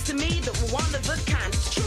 to me that we're one of a kind.